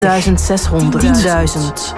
1600. 10.000.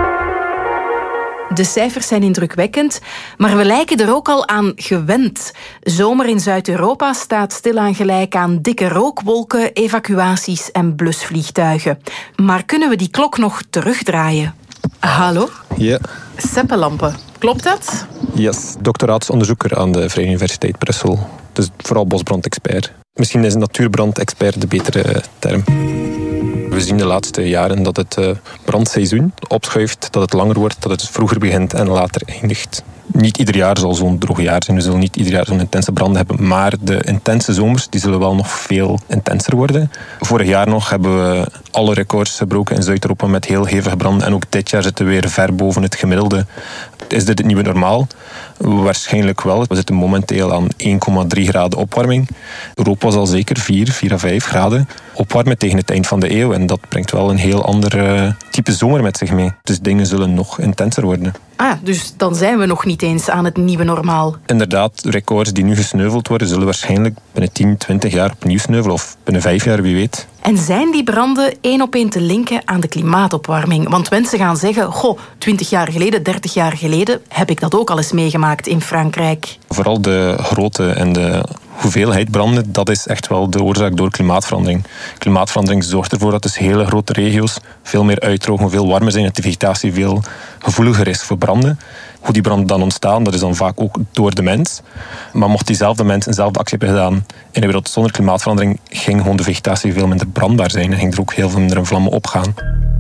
De cijfers zijn indrukwekkend, maar we lijken er ook al aan gewend. Zomer in Zuid-Europa staat stilaan gelijk aan dikke rookwolken, evacuaties en blusvliegtuigen. Maar kunnen we die klok nog terugdraaien? Hallo? Ja. Seppenlampen, klopt dat? Yes, doctoraatsonderzoeker aan de Vrije Universiteit Brussel. Dus vooral bosbrandexpert. Misschien is natuurbrandexpert de betere term. We zien de laatste jaren dat het brandseizoen opschuift, dat het langer wordt, dat het vroeger begint en later eindigt. Niet ieder jaar zal zo'n droog jaar zijn. We zullen niet ieder jaar zo'n intense branden hebben. Maar de intense zomers die zullen wel nog veel intenser worden. Vorig jaar nog hebben we alle records gebroken in Zuid-Europa met heel hevige branden. En ook dit jaar zitten we weer ver boven het gemiddelde. Is dit het nieuwe normaal? Waarschijnlijk wel. We zitten momenteel aan 1,3 graden opwarming. Europa zal zeker 4 à 5 graden opwarmen tegen het eind van de eeuw. En dat brengt wel een heel ander type zomer met zich mee. Dus dingen zullen nog intenser worden. Dus dan zijn we nog niet eens aan het nieuwe normaal. Inderdaad, records die nu gesneuveld worden, zullen waarschijnlijk binnen 10, 20 jaar opnieuw sneuvelen. Of binnen 5 jaar, wie weet. En zijn die branden 1 op 1 te linken aan de klimaatopwarming? Want mensen gaan zeggen, 20 jaar geleden, 30 jaar geleden heb ik dat ook al eens meegemaakt in Frankrijk. Vooral de grootte en de hoeveelheid branden, dat is echt wel de oorzaak door klimaatverandering. Klimaatverandering zorgt ervoor dat dus hele grote regio's veel meer uitdrogen, veel warmer zijn en de vegetatie veel gevoeliger is voor branden. Hoe die branden dan ontstaan, dat is dan vaak ook door de mens. Maar mocht diezelfde mens eenzelfde actie hebben gedaan in een wereld zonder klimaatverandering, ging gewoon de vegetatie veel minder brandbaar zijn en ging er ook heel veel minder in vlammen opgaan.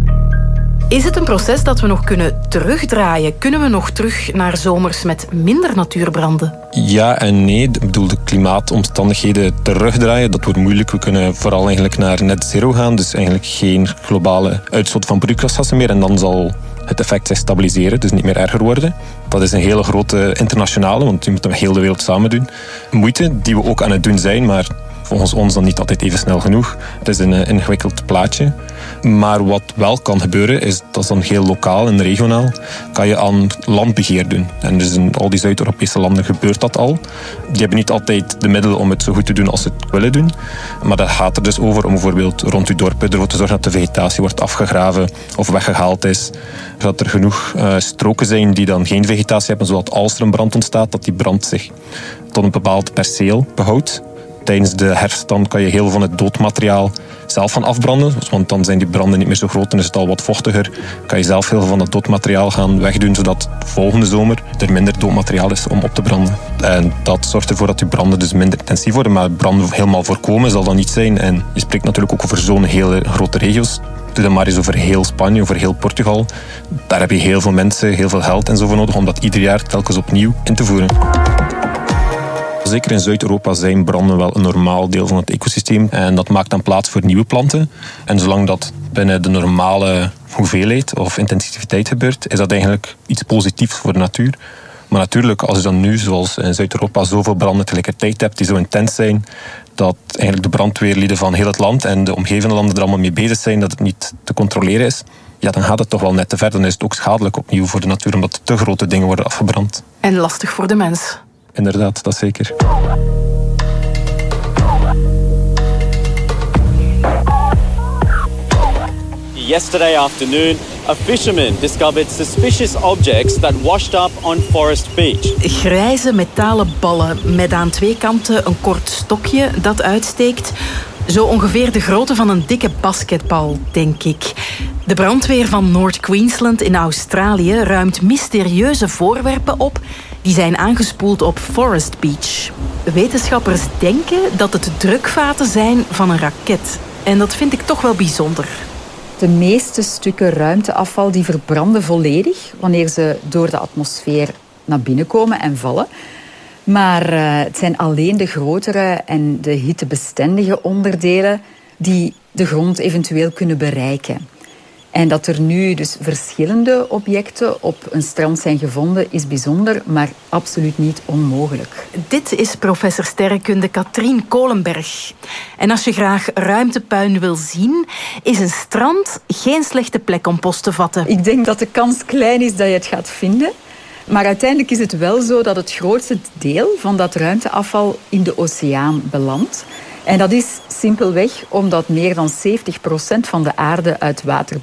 Is het een proces dat we nog kunnen terugdraaien? Kunnen we nog terug naar zomers met minder natuurbranden? Ja en nee. Ik bedoel, de klimaatomstandigheden terugdraaien, dat wordt moeilijk. We kunnen vooral eigenlijk naar net zero gaan. Dus eigenlijk geen globale uitstoot van broeikasgassen meer. En dan zal het effect zich stabiliseren, dus niet meer erger worden. Dat is een hele grote internationale, want die moeten we heel de wereld samen doen. Moeite die we ook aan het doen zijn, maar volgens ons dan niet altijd even snel genoeg. Het is een ingewikkeld plaatje. Maar wat wel kan gebeuren, dat is dan heel lokaal en regionaal, kan je aan landbeheer doen. En dus in al die Zuid-Europese landen gebeurt dat al. Die hebben niet altijd de middelen om het zo goed te doen als ze het willen doen. Maar dat gaat er dus over om bijvoorbeeld rond uw dorpen ervoor te zorgen dat de vegetatie wordt afgegraven of weggehaald is. Dat er genoeg stroken zijn die dan geen vegetatie hebben, zodat als er een brand ontstaat, dat die brand zich tot een bepaald perceel behoudt. Tijdens de herfst dan kan je heel veel van het doodmateriaal zelf van afbranden. Want dan zijn die branden niet meer zo groot en is het al wat vochtiger. Kan je zelf heel veel van het doodmateriaal gaan wegdoen, zodat volgende zomer er minder doodmateriaal is om op te branden. En dat zorgt ervoor dat die branden dus minder intensief worden. Maar branden helemaal voorkomen zal dat niet zijn. En je spreekt natuurlijk ook over zo'n hele grote regio's. Doe dan maar eens over heel Spanje, over heel Portugal. Daar heb je heel veel mensen, heel veel geld en zo voor nodig om dat ieder jaar telkens opnieuw in te voeren. Zeker in Zuid-Europa zijn branden wel een normaal deel van het ecosysteem. En dat maakt dan plaats voor nieuwe planten. En zolang dat binnen de normale hoeveelheid of intensiteit gebeurt, is dat eigenlijk iets positiefs voor de natuur. Maar natuurlijk, als je dan nu, zoals in Zuid-Europa, zoveel branden tegelijkertijd hebt die zo intens zijn, dat eigenlijk de brandweerlieden van heel het land en de omgevende landen er allemaal mee bezig zijn, dat het niet te controleren is, ja, dan gaat het toch wel net te ver. Dan is het ook schadelijk opnieuw voor de natuur, omdat te grote dingen worden afgebrand. En lastig voor de mens. Inderdaad, dat zeker. Yesterday afternoon, a fisherman discovered suspicious objects that washed up on Forest Beach. Grijze metalen ballen met aan 2 kanten een kort stokje dat uitsteekt. Zo ongeveer de grootte van een dikke basketbal, denk ik. De brandweer van North Queensland in Australië ruimt mysterieuze voorwerpen op die zijn aangespoeld op Forest Beach. Wetenschappers denken dat het drukvaten zijn van een raket. En dat vind ik toch wel bijzonder. De meeste stukken ruimteafval die verbranden volledig wanneer ze door de atmosfeer naar binnen komen en vallen. Maar het zijn alleen de grotere en de hittebestendige onderdelen die de grond eventueel kunnen bereiken. En dat er nu dus verschillende objecten op een strand zijn gevonden is bijzonder, maar absoluut niet onmogelijk. Dit is professor sterrenkunde Katrien Kolenberg. En als je graag ruimtepuin wil zien, is een strand geen slechte plek om post te vatten. Ik denk dat de kans klein is dat je het gaat vinden. Maar uiteindelijk is het wel zo dat het grootste deel van dat ruimteafval in de oceaan belandt. En dat is simpelweg omdat meer dan 70% van de aarde uit water